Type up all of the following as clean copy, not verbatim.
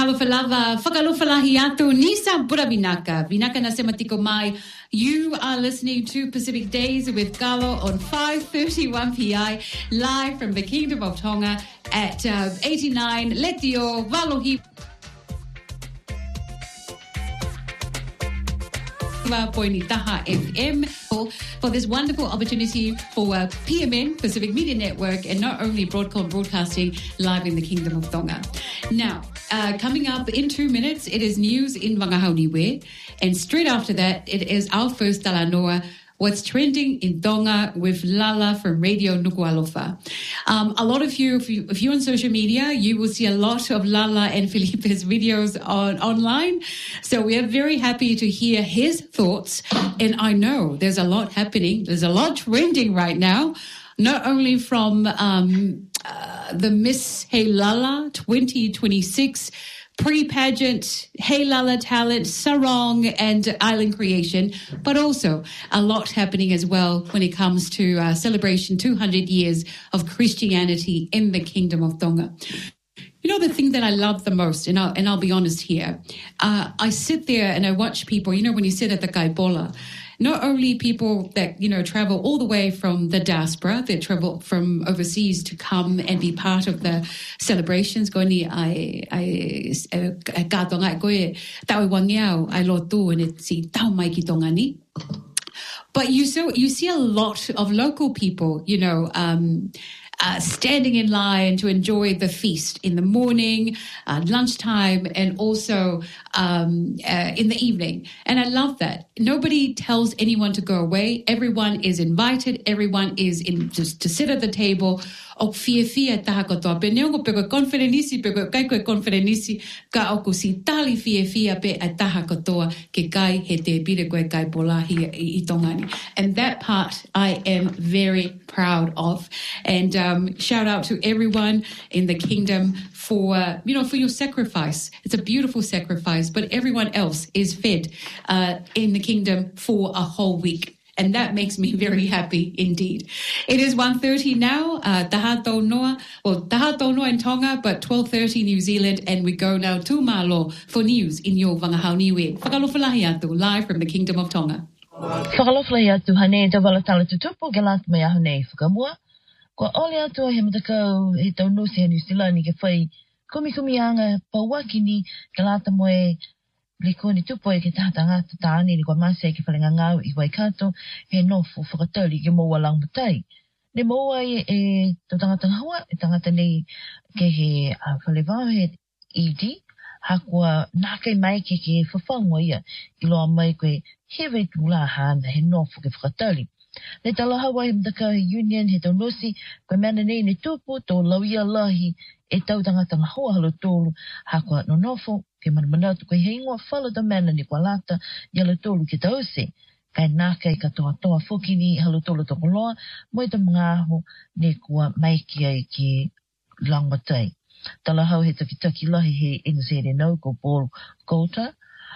Kalofalava, Whakalofalahi atu, Nisa Bura Vinaka, Vinaka Nasematiko Mai. You are listening to Pacific Days with Galo on 5:31 PI, live from the Kingdom of Tonga at 89 Letio Valohi. Poinitaha FM for this wonderful opportunity for PMN, Pacific Media Network, and not only broadcasting live in the Kingdom of Tonga. Now, coming up in 2 minutes, it is news in Wangahauniwe, and straight after that, it is our first Talanoa, what's trending in Tonga with Lala from Radio Nuku'alofa. A lot of you, if you're on social media, you will see a lot of Lala and Felipe's videos online. So we are very happy to hear his thoughts. And I know there's a lot happening. There's a lot trending right now, not only from the Miss Hey Lala 2026 pre-pageant, Hey Lala talent, sarong and island creation, but also a lot happening as well when it comes to celebration 200 years of Christianity in the Kingdom of Tonga. You know, the thing that I love the most, and I'll be honest here, I sit there and I watch people, you know, when you sit at the Kaibola, not only people that, you know, travel all the way from the diaspora, they travel from overseas to come and be part of the celebrations. But you see a lot of local people, you know, standing in line to enjoy the feast in the morning, lunchtime, and also in the evening. And I love that. Nobody tells anyone to go away. Everyone is invited. Everyone is in just to sit at the table. O fia taha katoa. Pe neongo pe koe konferenisi, pe koe kai koe konferenisi, ka oku si tali fia pe a taha katoa ke kai he te pire koe kai polahi I tongani. And that part I am very proud of. And shout out to everyone in the kingdom for, you know, for your sacrifice. It's a beautiful sacrifice, but everyone else is fed in the kingdom for a whole week. And that makes me very happy indeed. It is 1:30 now, Taha Taunoa in Tonga, but 12:30 New Zealand, and we go now to Malo for news in your Wangahauniwe. Whakalofalahi atu, live from the Kingdom of Tonga. Whakalofalahi atu hane te walatala tutupu gelat mea hane whakamua. Ko ole atu he matakau he taunosi he New Zealand ke whai kumianga pauakini gelata moe Liko ni tupo e ke tahatanga tataani ni kwa masa e ke whalenga ngau I Waikato he nofu whakatali ke moua lang mutai. Ne moua e tangata hawa e tangata nei ke he whalewao he ED hakua nākei mai ke whawhangwa ia I loa mai koe hewe tūla hana he nofu ke whakatali. Ne tala hawa he mtaka he union he taunosi koe mana nei ne tupu tō lauia lahi e tau tangata hoa halo tōlu hakua no nofu ke manamana koe he ingoa whala da mana ni kwa lata yala tōlu ke tause. Kai nākei katoa toa whuki ni halo tōlu toko loa moi ta mga aho ne kua maiki ai ke langmatai. Tala hau he takitaki lahi he NZNO ko Paul Coulter.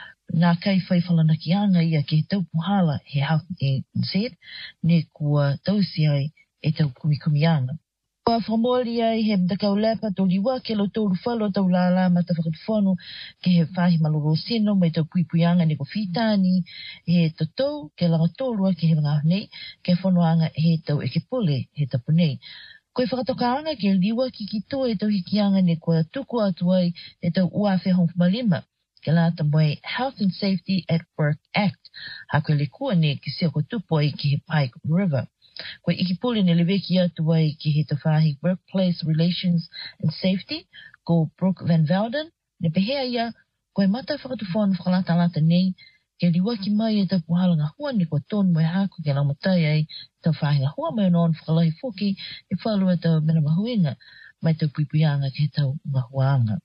Nā kai whai whalanaki anga ia ke he taupuhala he hau NZ ne kua tausi ai e tau kumianga. Kua whamori ai he mtakau lepa tō liwa ke lo tōru whalo tau lala ma ta whakatwhanu ke he whahi maloro sino mai tau puipuianga ne ko whitani he tatou ke langa tōrua ke he mga nei ke whanoanga he tau e ke pule he tapu nei. Koe whakatokaanga ke liwa ki ki tō e tau hikianga ne kua tuku atu ai e tau uawhi hong malima ke lata moe Health and Safety at Work Act ha koe le kua ne ki sea ko tupu ai ki he Pike River. Koe ikipuli ne leweki atu ai ki he tawhahi Workplace Relations and Safety ko Brooke Van Velden ne pehea ia koe mata whakatufonu whakalata nei ke liwaki mai e tau puhala ngā hua ni kua tonu mai haku ke laumatai ai tau whahi ngā hua mai non whakalahi whuki e whalua tau mena mahuinga mai tau puipuianga ke tau ngā huanga.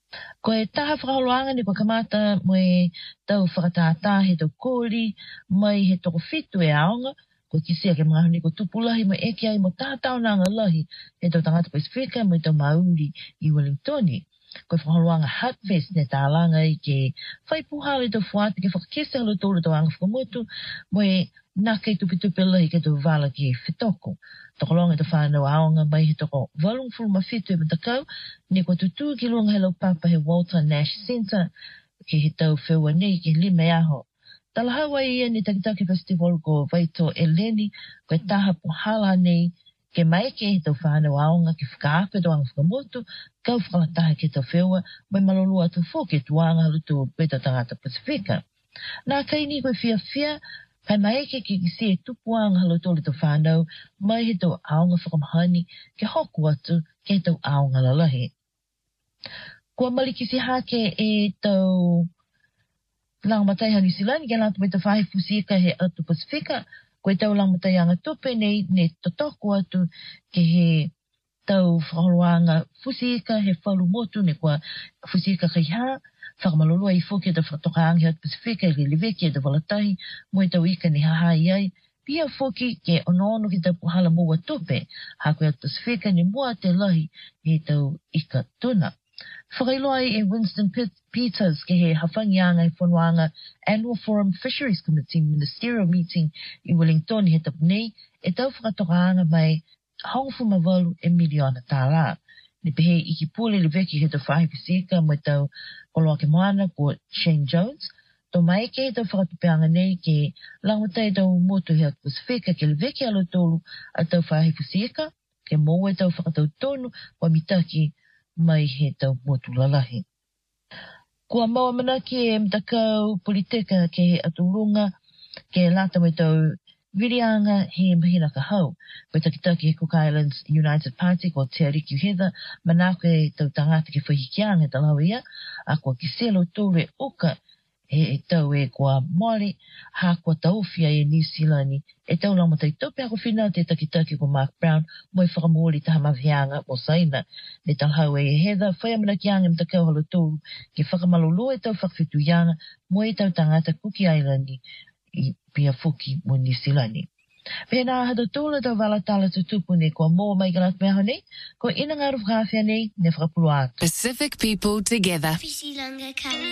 Koe taha whakaholoanga ni kua kamata mai tau whakatata he tau kōri mai he toko fitu e aonga ko kisia ke mga honi ko tupulahi mo eke ai mo tātau nanga lahi e tau tangata Pasifika mo tau mauri I Wellingtoni. Ko whakaholoanga Hatfest ne tālanga I ke whaipuhale tau whuati ke whakakesa halo tōru tau anga whakamotu mo e Nā kei tupitupila I ke tu wala ki whitoko. Tokolonga te whānau aonga mai he toko walungfulu mawhitu e matakau, ni ko tutu ki lunga Hello Papa he Walter Nash Center, ki he tau whiua nei ki lima aho. Tala hawa ia ni Takitaki Festival ko Vaito Eleni, ko e taha puhala nei, ke mai ke he tau whānau aonga ki whakaake doanga whakamotu, kau whakalataha ke tau whiua, mai malolua atu fō ke tuanga halutu peta tangata Pasifika. Nā kai ni koe whia, kai mai ke kisi e tupuanga halutu le tau whānau, mai he tau aonga whakamahani, ke hoku atu ke tau aonga lalahi. Kua malikisi hake e tau langmatai ha New Zealand, ke lātu mai tau whahe fusika he atu Pasifika, koe tau langmatai anga tupe nei ne totoko atu ke he tau whakaroanga fusika he whalu motu ne kua fusika kai haa, whakamalolua I fōke te whakatokaangi atu Pasifika I Leveki e te walatahi, moe tau ika ni haha iai, pia fōki ke ono ki tau puhala mua tupe, hako atu Pasifika ni mua te lahi he tau ika tuna. Whakailoa e Winston Peters ke he hawhangianga I whanuanga Annual Forum Fisheries Committee Ministerial Meeting I Wellington he tapu nei, e tau whakatokaanga mai hongfu mawalu e miliona tāla. Ni pehe iki pule Leveki he tau whahi pisika mo tau koloa ke moana ko Shane Jones, to mai ke he tau whakatupeanga nei ke langatai tau motu he atu Pasifika ke Leveki alo tolu a tau whahi pisika, ke moe tau whakatau tonu wa mitaki mai he tau motu lalahi. Kua maua mana ki e mtakau politika ke he atulunga ke lata mai tau Virianga he mahina ka hau. Koe takitaki he Cook Islands United Party ko Te Arikiu Heather, manako e tau tangata ke whahikianga e talau ia, a kua ki selo tōre uka e tau e kua Māori, ha kua tauwhia e New Zealand e tau laumatai tope ako whina te takitaki ko Mark Brown, moi whakamori taha mawhianga mo saina. Ne talau e Heather, whaiamana ki anga mtakau halo tōru, ke whakamalolo e tau whakawhitu ianga, moi tau tangata Cook Island I pia fuki mo New Zealand. Pena hado tōla tau wala tala tutupu ne kua mō mai galat mea hone, ko ina ngaru whakawhia nei ne whakapulu atu. Pacific people together.